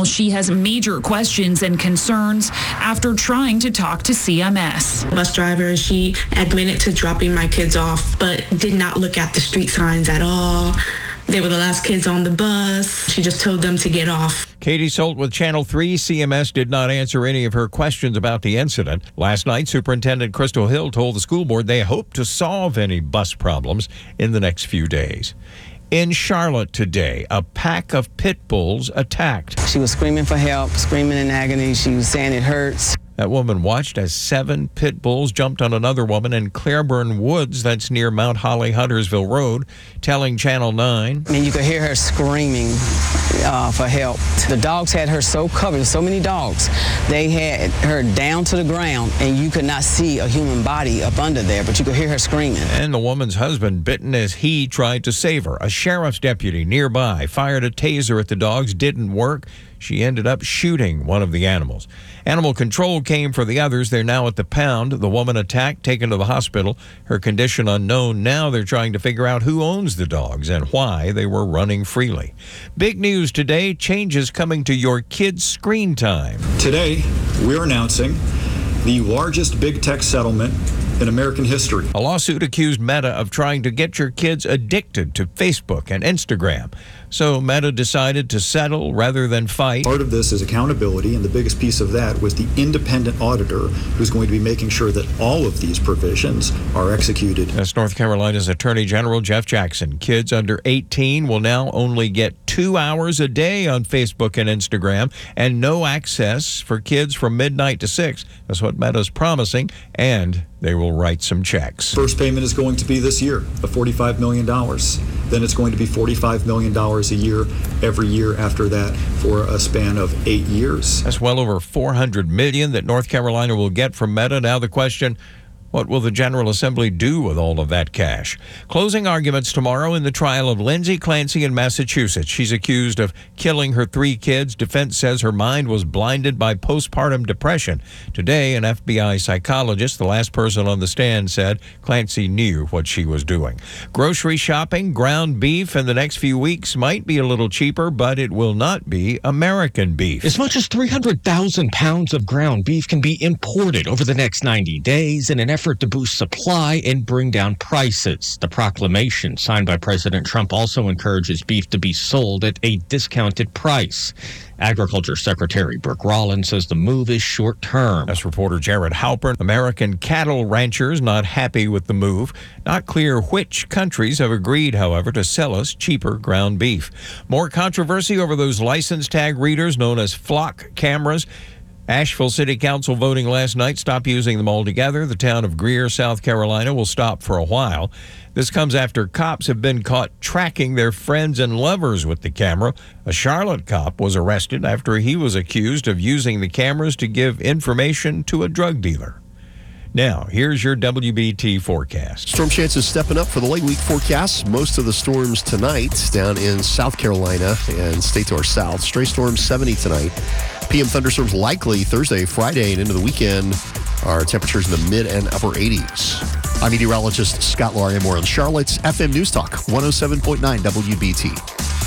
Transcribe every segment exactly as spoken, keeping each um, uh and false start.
she has major questions and concerns after trying to talk to C M S. Bus driver, she admitted to dropping my kids off, but did not look at the street signs at all. They were the last kids on the bus. She just told them to get off. Katie Solt with Channel three. C M S did not answer any of her questions about the incident. Last night, Superintendent Crystal Hill told the school board they hope to solve any bus problems in the next few days. In Charlotte today, a pack of pit bulls attacked. She was screaming for help, screaming in agony. She was saying it hurts. That woman watched as seven pit bulls jumped on another woman in Claiborne Woods, that's near Mount Holly, Huntersville Road, telling Channel nine. I mean, you could hear her screaming uh, for help. The dogs had her so covered, so many dogs. They had her down to the ground, and you could not see a human body up under there, but you could hear her screaming. And the woman's husband bitten as he tried to save her. A sheriff's deputy nearby fired a taser at the dogs, didn't work. She ended up shooting one of the animals. Animal control came for the others. They're now at the pound. The woman attacked, taken to the hospital. Her condition unknown. Now they're trying to figure out who owns the dogs and why they were running freely. Big news today, changes coming to your kids' screen time. Today, we're announcing the largest big tech settlement in American history. A lawsuit accused Meta of trying to get your kids addicted to Facebook and Instagram. So Meta decided to settle rather than fight. Part of this is accountability, and the biggest piece of that was the independent auditor who's going to be making sure that all of these provisions are executed. That's North Carolina's Attorney General Jeff Jackson. Kids under eighteen will now only get two hours a day on Facebook and Instagram, and no access for kids from midnight to six. That's what Meta's promising, and they will write some checks. First payment is going to be this year, of forty-five million dollars. Then it's going to be forty-five million dollars a year every year after that for a span of eight years. That's well over four hundred million dollars that North Carolina will get from Meta. Now the question, what will the General Assembly do with all of that cash? Closing arguments tomorrow in the trial of Lindsay Clancy in Massachusetts. She's accused of killing her three kids. Defense says her mind was blinded by postpartum depression. Today, an F B I psychologist, the last person on the stand, said Clancy knew what she was doing. Grocery shopping, ground beef in the next few weeks might be a little cheaper, but it will not be American beef. As much as three hundred thousand pounds of ground beef can be imported over the next ninety days in an effort to boost supply and bring down prices. The proclamation signed by President Trump also encourages beef to be sold at a discounted price. Agriculture Secretary Brooke Rollins says the move is short-term. That's reporter Jared Halpern. American cattle ranchers not happy with the move. Not clear which countries have agreed, however, to sell us cheaper ground beef. More controversy over those license tag readers known as flock cameras. Asheville City Council voting last night stop using them altogether. The town of Greer, South Carolina will stop for a while. This comes after cops have been caught tracking their friends and lovers with the camera. A Charlotte cop was arrested after he was accused of using the cameras to give information to a drug dealer. Now, here's your W B T forecast. Storm chances stepping up for the late week forecast. Most of the storms tonight down in South Carolina and stay to our south. Stray storms seventy tonight. P M thunderstorms likely Thursday, Friday, and into the weekend. Our temperatures in the mid and upper eighties. I'm meteorologist Scott Laria. More on Charlotte's F M News Talk, one oh seven point nine W B T.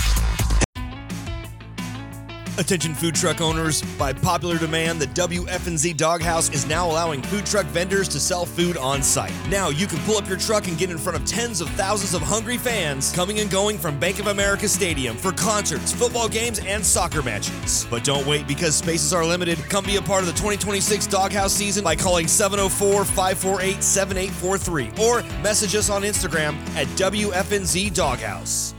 Attention food truck owners, by popular demand, the W F N Z Doghouse is now allowing food truck vendors to sell food on site. Now you can pull up your truck and get in front of tens of thousands of hungry fans coming and going from Bank of America Stadium for concerts, football games, and soccer matches. But don't wait, because spaces are limited. Come be a part of the twenty twenty-six Doghouse season by calling seven oh four, five four eight, seven eight four three or message us on Instagram at W F N Z Doghouse.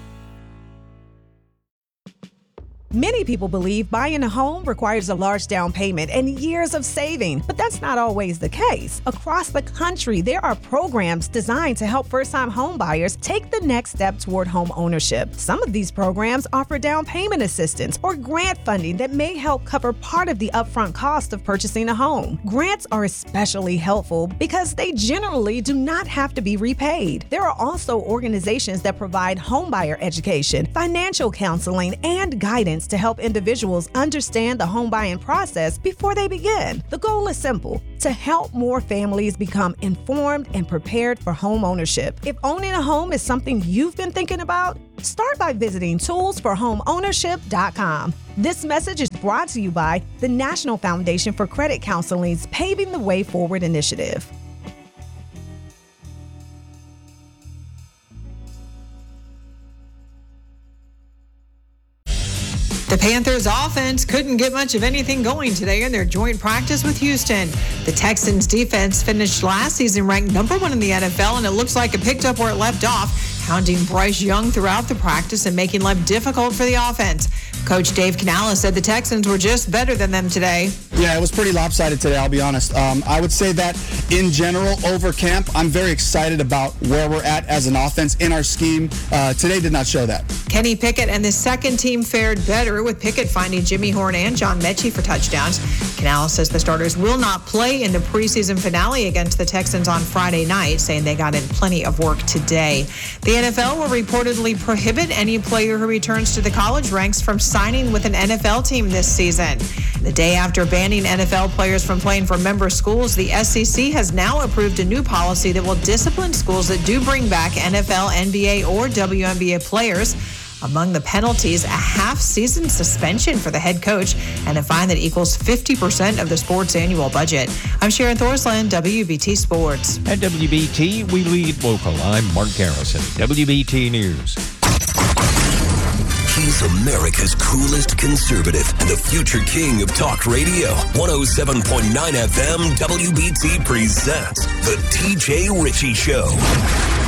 Many people believe buying a home requires a large down payment and years of saving, but that's not always the case. Across the country, there are programs designed to help first-time home buyers take the next step toward home ownership. Some of these programs offer down payment assistance or grant funding that may help cover part of the upfront cost of purchasing a home. Grants are especially helpful because they generally do not have to be repaid. There are also organizations that provide homebuyer education, financial counseling, and guidance to help individuals understand the home buying process before they begin. The goal is simple: to help more families become informed and prepared for home ownership. If owning a home is something you've been thinking about, start by visiting tools for home ownership dot com. This message is brought to you by the National Foundation for Credit Counseling's Paving the Way Forward initiative. The Panthers offense couldn't get much of anything going today in their joint practice with Houston. The Texans defense finished last season ranked number one in the N F L, and it looks like it picked up where it left off, hounding Bryce Young throughout the practice and making life difficult for the offense. Coach Dave Canales said the Texans were just better than them today. Yeah, it was pretty lopsided today, I'll be honest. Um, I would say that in general, over camp, I'm very excited about where we're at as an offense in our scheme. Uh, today did not show that. Kenny Pickett and the second team fared better, with Pickett finding Jimmy Horn and John Mechie for touchdowns. Canales says the starters will not play in the preseason finale against the Texans on Friday night, saying they got in plenty of work today. The N F L will reportedly prohibit any player who returns to the college ranks from signing with an N F L team this season. The day after banning N F L players from playing for member schools, the S E C has now approved a new policy that will discipline schools that do bring back N F L, N B A, or W N B A players. Among the penalties, a half-season suspension for the head coach and a fine that equals fifty percent of the sport's annual budget. I'm Sharon Thorsland, W B T Sports. At W B T, we lead local. I'm Mark Garrison, W B T News. He's America's coolest conservative and the future king of talk radio. one oh seven point nine F M W B T presents The T J Ritchie Show.